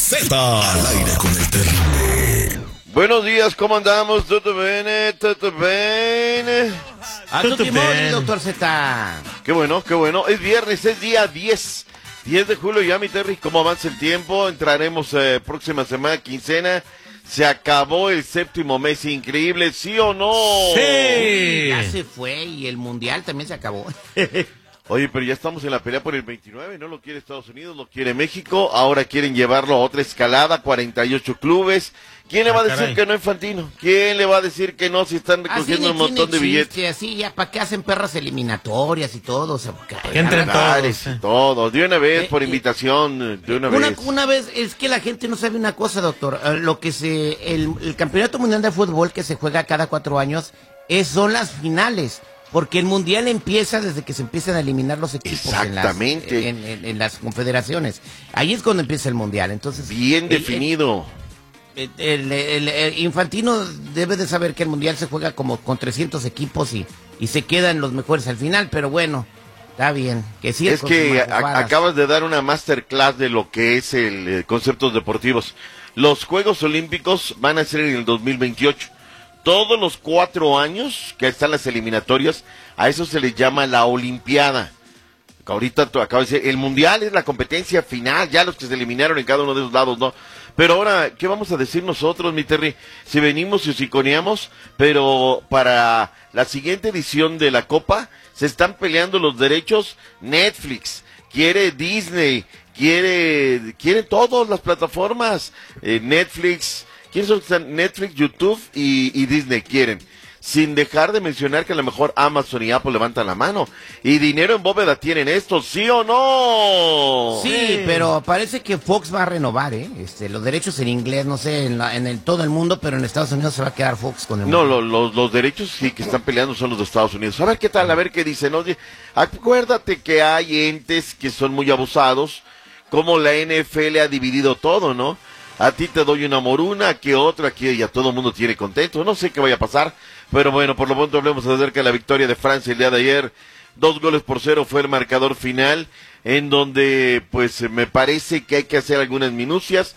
Z. Al aire con el terrible. Buenos días, ¿cómo andamos? ¿Todo bien? ¿Todo bien? A tu timón, doctor Z. Qué bueno. Es viernes, es día 10 de julio ya, mi Terry. ¿Cómo avanza el tiempo? Entraremos próxima semana, quincena. Se acabó el séptimo mes, increíble, ¿sí o no? Sí. Ya se fue y el mundial también se acabó. Oye, pero ya estamos en la pelea por el 29, no lo quiere Estados Unidos, lo quiere México, ahora quieren llevarlo a otra escalada, 48 clubes. ¿Quién le va a decir que no, Infantino? ¿Quién le va a decir que no si están recogiendo un montón de billetes? Así ya, ¿para qué hacen perras eliminatorias y todo? O sea, que entren todos, de una vez, por invitación, de una vez. Una vez, es que la gente no sabe una cosa, doctor. El campeonato mundial de fútbol que se juega cada 4 años, son las finales. Porque el mundial empieza desde que se empiezan a eliminar los equipos. Exactamente. En las confederaciones. Ahí es cuando empieza el mundial. Entonces, bien definido. El Infantino debe de saber que el mundial se juega como con 300 equipos y se quedan los mejores al final, pero bueno, está bien. Que sí es que acabas de dar una masterclass de lo que es el conceptos deportivos. Los Juegos Olímpicos van a ser en el 2028. Todos los 4 años que están las eliminatorias, a eso se les llama la Olimpiada. Ahorita tú acabas de decir, el Mundial es la competencia final, ya los que se eliminaron en cada uno de esos lados, ¿no? Pero ahora, ¿qué vamos a decir nosotros, mi Terry? Si venimos y hociconeamos, pero para la siguiente edición de la Copa, se están peleando los derechos Netflix, quiere Disney, quiere todas las plataformas, Netflix. ¿Quiénes son que están? Netflix, YouTube y Disney quieren. Sin dejar de mencionar que a lo mejor Amazon y Apple levantan la mano. Y dinero en bóveda tienen esto, ¿sí o no? Sí, pero parece que Fox va a renovar, los derechos en inglés, no sé, en todo el mundo, pero en Estados Unidos se va a quedar Fox con el mundo. No, los derechos sí que están peleando son los de Estados Unidos. A ver qué tal, a ver qué dicen. Oye, acuérdate que hay entes que son muy abusados, como la NFL ha dividido todo, ¿no? A ti te doy una moruna, que otra, aquí ya todo el mundo tiene contento. No sé qué vaya a pasar, pero bueno, por lo pronto hablemos acerca de la victoria de Francia el día de ayer. 2-0 fue el marcador final, en donde pues me parece que hay que hacer algunas minucias.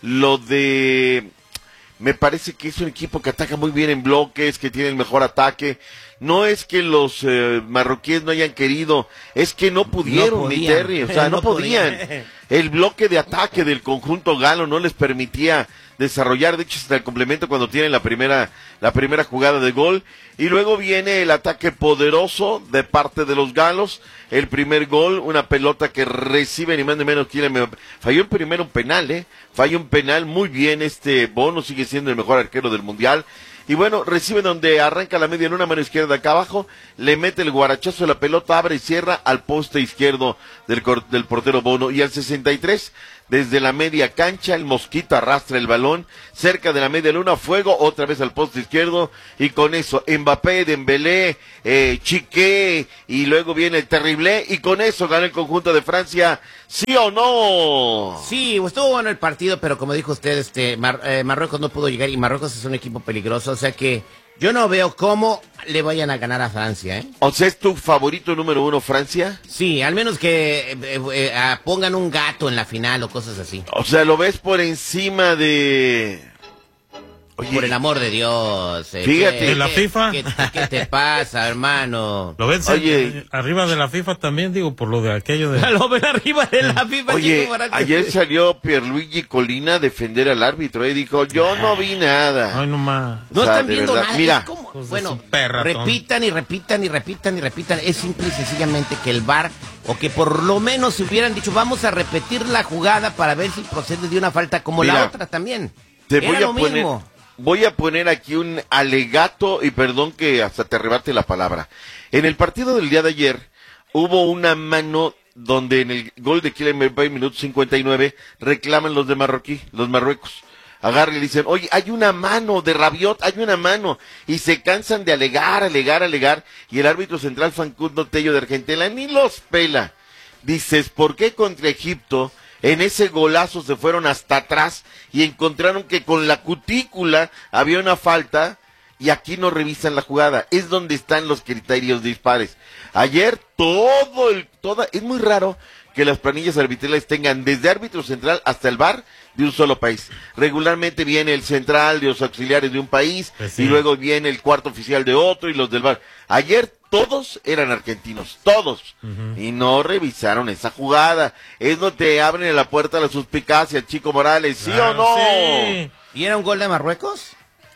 Me parece que es un equipo que ataca muy bien en bloques, que tiene el mejor ataque. No es que los marroquíes no hayan querido, es que no pudieron, mi Terry, o sea, no podían. El bloque de ataque del conjunto galo no les permitía desarrollar, de hecho hasta el complemento cuando tienen la primera jugada de gol, y luego viene el ataque poderoso de parte de los galos, el primer gol, una pelota que recibe ni más ni menos, falló primero un penal, falló un penal, muy bien, Bono sigue siendo el mejor arquero del mundial. Y bueno, recibe donde arranca la media en una mano izquierda acá abajo, le mete el guarachazo de la pelota, abre y cierra al poste izquierdo del portero Bono. Y al 63, desde la media cancha, el Mosquito arrastra el balón, cerca de la media luna, fuego, otra vez al poste izquierdo, y con eso, Mbappé, Dembélé, Chiqué, y luego viene el Terrible, y con eso gana el conjunto de Francia, ¿sí o no? Sí, estuvo bueno el partido, pero como dijo usted, Marruecos no pudo llegar, y Marruecos es un equipo peligroso, o sea que yo no veo cómo le vayan a ganar a Francia, O sea, ¿es tu favorito número 1 Francia? Sí, al menos que pongan un gato en la final o cosas así. O sea, ¿lo ves por encima de...? Oye, por el amor de Dios. Fíjate. ¿De la FIFA? ¿Qué te pasa, hermano? ¿Lo ven arriba de la FIFA también, digo, por lo de aquello de... Lo ven arriba de la FIFA. Oye, ayer salió Pierluigi Colina a defender al árbitro y dijo, yo no vi nada. Ay, no más. No están viendo nada. Mira. Bueno, repitan. Es simple y sencillamente que el VAR, o que por lo menos si hubieran dicho, vamos a repetir la jugada para ver si procede de una falta como la otra también. Voy a poner aquí un alegato, y perdón que hasta te arrebate la palabra. En el partido del día de ayer, hubo una mano donde en el gol de Kylian Mbappé, minuto 59, reclaman los Marruecos. Agarran y dicen, oye, hay una mano de Rabiot, hay una mano. Y se cansan de alegar, y el árbitro central, Facundo Tello de Argentina, ni los pela. Dices, ¿por qué contra Egipto en ese golazo se fueron hasta atrás y encontraron que con la cutícula había una falta, y aquí no revisan la jugada? Es donde están los criterios dispares. Ayer es muy raro que que las planillas arbitrales tengan desde árbitro central hasta el VAR de un solo país. Regularmente viene el central de los auxiliares de un país, Pues sí. y luego viene el cuarto oficial de otro y los del VAR. Ayer todos eran argentinos, todos, y no revisaron esa jugada. Es donde te abren la puerta a la suspicacia, Chico Morales, ¿sí o no? Sí. ¿Y era un gol de Marruecos?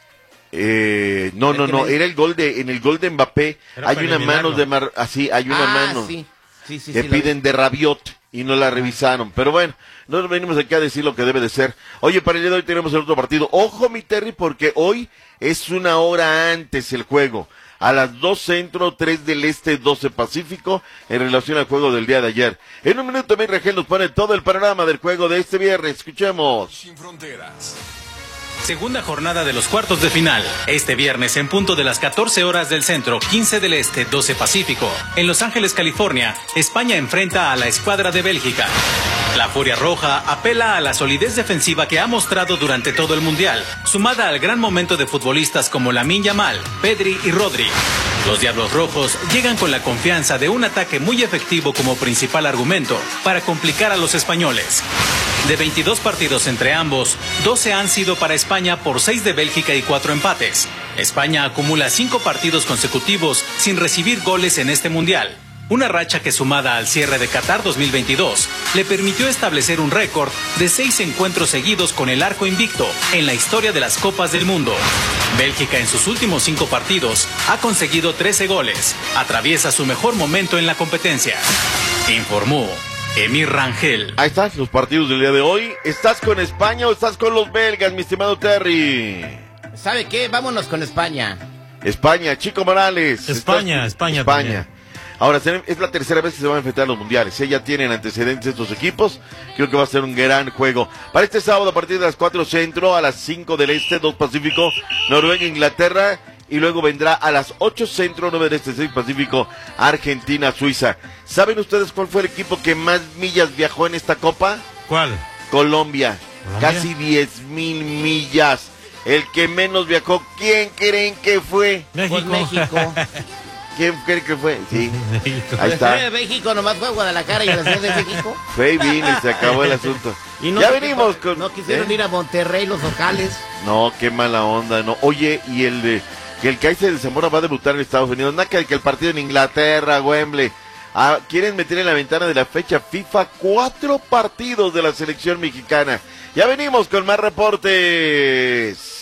No, era el gol en el gol de Mbappé, Era hay para una mano eliminarlo. así, hay una mano. Sí. Sí, Que lo piden de Rabiot y no la revisaron. Pero bueno, nos venimos aquí a decir lo que debe de ser. Oye, para el día de hoy tenemos el otro partido. Ojo, mi Terry, porque hoy es una hora antes el juego. A las 2 centro, 3 del este, 12 pacífico, en relación al juego del día de ayer. En un minuto, mi Regel nos pone todo el panorama del juego de este viernes. Escuchemos. Sin fronteras. Segunda jornada de los cuartos de final. Este viernes en punto de las 14 horas del centro, 15 del este, 12 pacífico. En Los Ángeles, California, España enfrenta a la escuadra de Bélgica. La Furia Roja apela a la solidez defensiva que ha mostrado durante todo el Mundial, sumada al gran momento de futbolistas como Lamine Yamal, Pedri y Rodri. Los Diablos Rojos llegan con la confianza de un ataque muy efectivo como principal argumento para complicar a los españoles. De 22 partidos entre ambos, 12 han sido para España por 6 de Bélgica y 4 empates. España acumula 5 partidos consecutivos sin recibir goles en este Mundial. Una racha que, sumada al cierre de Qatar 2022, le permitió establecer un récord de 6 encuentros seguidos con el arco invicto en la historia de las Copas del Mundo. Bélgica en sus últimos 5 partidos ha conseguido 13 goles. Atraviesa su mejor momento en la competencia. Informó Emir Rangel. Ahí están los partidos del día de hoy. ¿Estás con España o estás con los belgas, mi estimado Terry? ¿Sabe qué? Vámonos con España. España, Chico Morales. España también. Ahora, es la tercera vez que se van a enfrentar a los mundiales. Ya tienen antecedentes estos equipos. Creo que va a ser un gran juego. Para este sábado, a partir de las 4 centro, a las 5 del este, 2 pacífico, Noruega, Inglaterra. Y luego vendrá a las 8 centro, 9 del este, 6 pacífico, Argentina, Suiza. ¿Saben ustedes cuál fue el equipo que más millas viajó en esta copa? ¿Cuál? Colombia. Casi 10,000 millas. El que menos viajó, ¿quién creen que fue? México. Pues México. ¿Quién creen que fue? Sí. México. Ahí está. México nomás fue a Guadalajara y a la Ciudad de México. Fue y vino y se acabó el asunto. Y no ya sé venimos qué- con... No quisieron ¿eh? ir a Monterrey los locales. No, qué mala onda, no. Oye, y que el Kaiser de Zamora va a debutar en Estados Unidos. Nada que el partido en Inglaterra, Wembley. Quieren meter en la ventana de la fecha FIFA 4 partidos de la selección mexicana. Ya venimos con más reportes.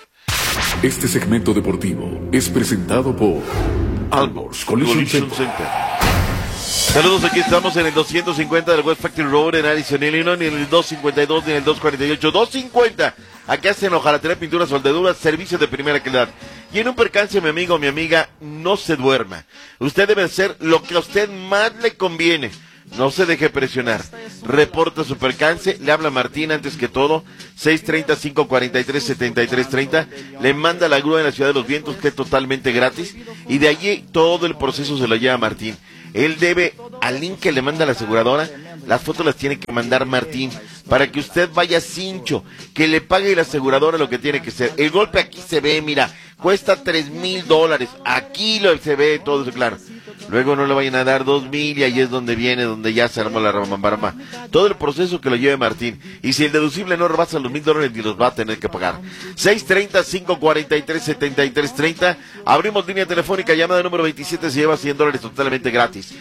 Este segmento deportivo es presentado por Almors Collision Center. Saludos, aquí estamos en el 250 del West Factory Road en Addison, Illinois, ni en el 252 ni en el 248, 250. Aquí hacen hojalatería, pintura, soldaduras, servicios de primera calidad. Y en un percance, mi amigo o mi amiga, no se duerma. Usted debe hacer lo que a usted más le conviene. No se deje presionar. Reporta su percance, le habla Martín antes que todo, 630-543-7330. Le manda la grúa en la Ciudad de los Vientos, que es totalmente gratis. Y de allí todo el proceso se lo lleva Martín. Él debe, al link que le manda la aseguradora, las fotos las tiene que mandar Martín, para que usted vaya cincho, que le pague la aseguradora lo que tiene que ser. El golpe aquí se ve, mira, cuesta $3,000, aquí se ve todo eso claro. Luego no le vayan a dar 2,000 y ahí es donde viene, donde ya se armó la ramambarama. Todo el proceso que lo lleve Martín. Y si el deducible no rebasa los $1,000, ni los va a tener que pagar. 630-543-7330. Abrimos línea telefónica, llamada número 27, se lleva $100 totalmente gratis.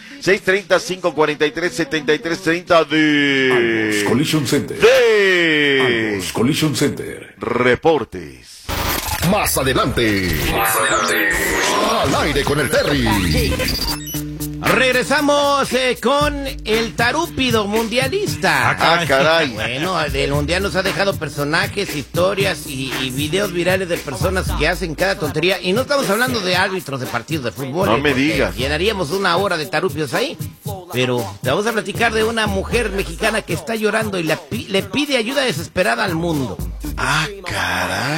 630-543-7330 Almors Collision Center. Almors Collision Center. Reportes. Más adelante. Al aire con el Terry. Regresamos con el tarúpido mundialista. Ah, caray. Bueno, el mundial nos ha dejado personajes, historias y videos virales de personas que hacen cada tontería. Y no estamos hablando de árbitros de partidos de fútbol. No me porque digas. Llenaríamos una hora de tarupios ahí. Pero te vamos a platicar de una mujer mexicana que está llorando y le pide ayuda desesperada al mundo. Ah, caray.